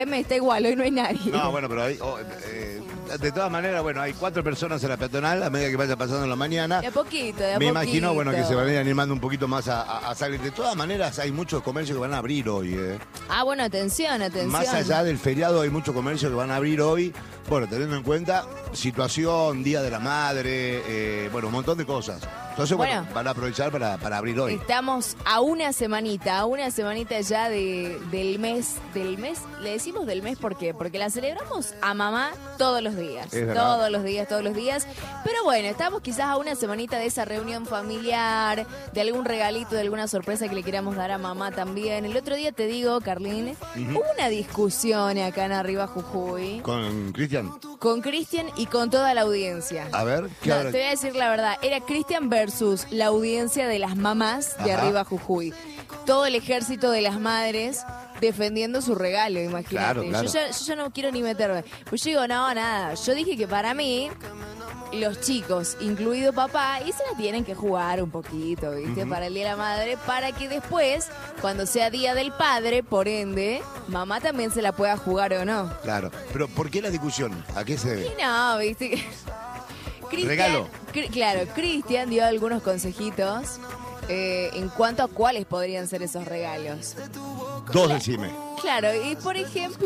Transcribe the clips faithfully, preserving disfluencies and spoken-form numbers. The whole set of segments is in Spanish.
Me está igual, hoy no hay nadie. No, bueno, pero hay, oh, eh, de todas maneras, bueno, hay cuatro personas en la peatonal a medida que vaya pasando la mañana. De a poquito, de a Me poquito. imagino, bueno, que se van a ir animando un poquito más a, a, a salir. De todas maneras, hay muchos comercios que van a abrir hoy. Eh. Ah, bueno, atención, atención. Más allá del feriado, hay muchos comercios que van a abrir hoy. Bueno, teniendo en cuenta situación, Día de la Madre, eh, bueno, un montón de cosas. Entonces, bueno, bueno van a aprovechar para, para abrir hoy. Estamos a una semanita, a una semanita ya de, del mes, del mes, le decimos del mes, ¿por qué? Porque la celebramos a mamá todos los días, todos los días, todos los días. Pero bueno, estamos quizás a una semanita de esa reunión familiar, de algún regalito, de alguna sorpresa que le queramos dar a mamá también. El otro día te digo, Carlín, uh-huh. hubo una discusión acá en Arriba Jujuy. ¿Con Cristian? Con Cristian y con toda la audiencia. A ver, ¿qué no, habrá? Te voy a decir la verdad, era Cristian versus la audiencia de las mamás de Ajá. Arriba Jujuy. Todo el ejército de las madres defendiendo su regalo, imagínate. Claro, claro. Yo, ya, yo ya no quiero ni meterme. Pues yo digo, no, nada. Yo dije que para mí, los chicos, incluido papá, y se la tienen que jugar un poquito, ¿viste? Uh-huh. Para el Día de la Madre, para que después, cuando sea Día del Padre, por ende, mamá también se la pueda jugar o no. Claro. Pero, ¿por qué la discusión? ¿A qué se debe? Y no, ¿viste? Cristian, regalo. Cri- claro, Cristian dio algunos consejitos eh, en cuanto a cuáles podrían ser esos regalos. Dos, decime. Claro, y por ejemplo,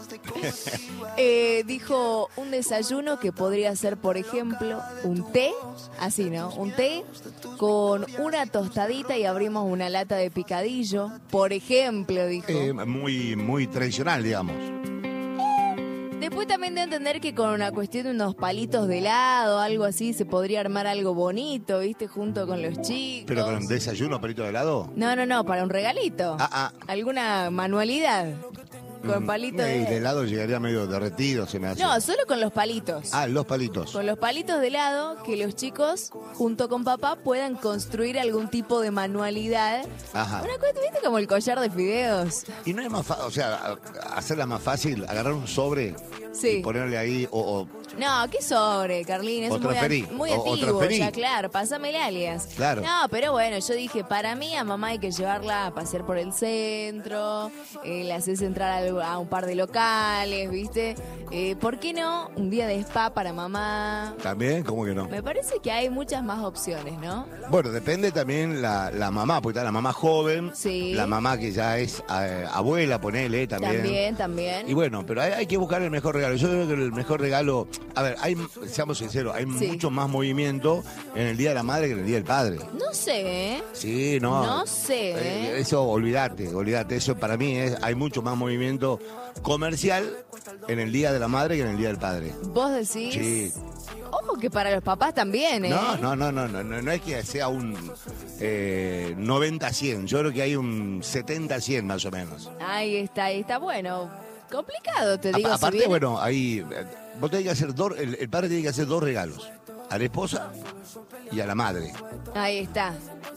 eh, dijo un desayuno que podría ser, por ejemplo, un té, así, ¿no? Un té con una tostadita y abrimos una lata de picadillo, por ejemplo, dijo. Eh, muy, muy tradicional, digamos. Después también de entender que con una cuestión de unos palitos de helado, algo así, se podría armar algo bonito, ¿viste? Junto con los chicos. ¿Pero con un desayuno, palito de helado? No, no, no, para un regalito. Ah, ah. ¿Alguna manualidad? Con palito de... El helado llegaría medio derretido, se me hace. No, solo con los palitos. Ah, los palitos. Con los palitos de helado, que los chicos, junto con papá, puedan construir algún tipo de manualidad. Ajá. Una cosa, ¿viste? Como el collar de fideos. Y no es más fácil, o sea, hacerla más fácil, agarrar un sobre sí. y ponerle ahí, o... o... No, ¿qué sobre, Carlín? Es o muy, transferí, an- muy o, o antiguo transferí. ya, claro. Pásame el alias. Claro. No, pero bueno, yo dije, para mí a mamá hay que llevarla a pasear por el centro, eh, le haces entrar a, a un par de locales, ¿viste? Eh, ¿Por qué no un día de spa para mamá? ¿También? ¿Cómo que no? Me parece que hay muchas más opciones, ¿no? Bueno, depende también la, la mamá, porque está la mamá joven, sí. la mamá que ya es eh, abuela, ponele, también. También, también. Y bueno, pero hay, hay que buscar el mejor regalo. Yo creo que el mejor regalo... A ver, hay, seamos sinceros, hay sí. mucho más movimiento en el Día de la Madre que en el Día del Padre. No sé, ¿eh? Sí, no. No sé, ¿eh? eh eso, olvídate, olvídate. Eso para mí es... Hay mucho más movimiento comercial en el Día de la Madre que en el Día del Padre. ¿Vos decís? Sí. Ojo que para los papás también, ¿eh? No, no, no, no, no, no, no es que sea un eh, noventa a cien, yo creo que hay un setenta a cien más o menos. Ahí está, ahí está, bueno, complicado, te digo. A, aparte, si viene... bueno, ahí, vos tenés que hacer dos, el, el padre tiene que hacer dos regalos, a la esposa y a la madre. Ahí está.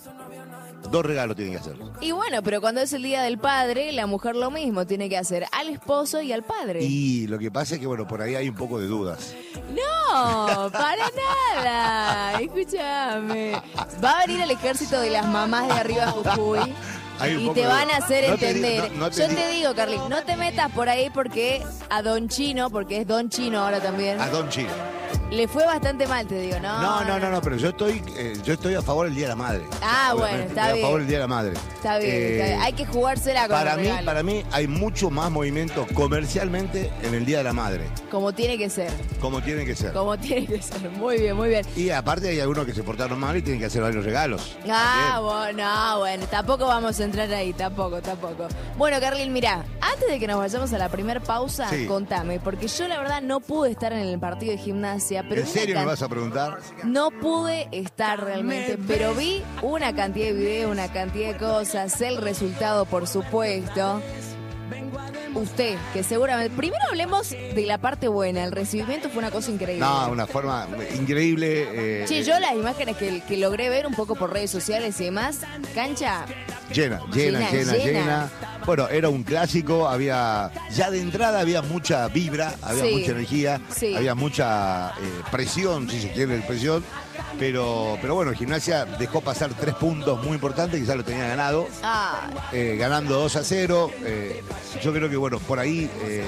Dos regalos tiene que hacer. Y bueno, pero cuando es el Día del Padre, la mujer lo mismo, tiene que hacer al esposo y al padre. Y lo que pasa es que, bueno, por ahí hay un poco de dudas. No, para nada. Escúchame. Va a venir el ejército de las mamás de Arriba Jujuy. Y te van a hacer no entender. Te, no, no te Yo te digo, Carlín, no te metas por ahí porque a Don Chino, porque es Don Chino ahora también. A Don Chino. Le fue bastante mal, te digo, ¿no? No, no, no, no, pero yo estoy, eh, yo estoy a favor del Día de la Madre. Ah, bueno, está estoy bien. a favor del Día de la Madre. Está bien, eh, está bien. Hay que jugársela con para el mí, regalo. Para mí hay mucho más movimiento comercialmente en el Día de la Madre. Como tiene que ser. Como tiene que ser. Como tiene que ser. Muy bien, muy bien. Y aparte hay algunos que se portaron mal y tienen que hacer varios regalos. Ah, bueno, no, bueno, tampoco vamos a entrar ahí, tampoco, tampoco. Bueno, Carlín, mirá, antes de que nos vayamos a la primer pausa, sí. contame, porque yo la verdad no pude estar en el partido de gimnasia. Pero ¿En serio me vas a preguntar? No pude estar realmente, pero vi una cantidad de videos, una cantidad de cosas, el resultado, por supuesto. Usted, que seguramente... Primero hablemos de la parte buena. El recibimiento fue una cosa increíble. No, una forma increíble. Eh, che, yo las imágenes que, que logré ver un poco por redes sociales y demás, cancha... Llena, llena, llena, llena, llena. llena. Bueno, era un clásico, había... Ya de entrada había mucha vibra, había sí, mucha energía, sí. había mucha eh, presión, si se quiere, presión. Pero, pero bueno, Gimnasia dejó pasar tres puntos muy importantes, quizás lo tenía ganado. Ah. Eh, ganando dos a cero. Eh, yo creo que, bueno, por ahí eh,